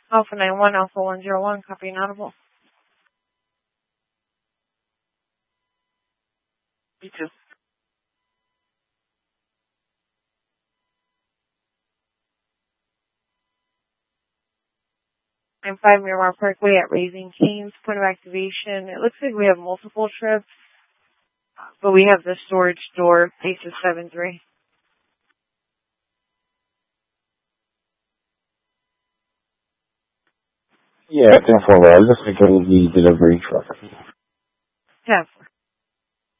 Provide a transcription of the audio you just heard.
Alpha 91, Alpha 101, copy and audible. You too. I'm 5 Miramar Parkway at Raising Cane's, point of activation. It looks like we have multiple trips, but we have the storage door, faces 7-3. Yeah, 10-4, I was just thinking the delivery truck. 10-4.